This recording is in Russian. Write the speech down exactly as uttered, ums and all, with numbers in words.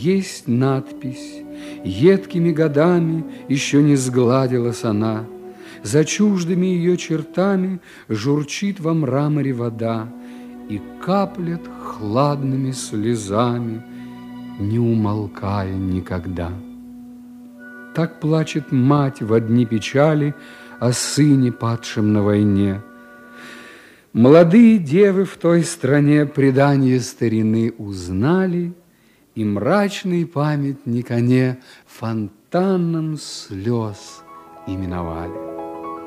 есть надпись, едкими годами еще не сгладилась она. За чуждыми ее чертами журчит во мраморе вода и каплет хладными слезами, не умолкая никогда. Так плачет мать во дни печали о сыне, падшем на войне. Молодые девы в той стране предания старины узнали, и мрачный памятник они фонтаном слез именовали.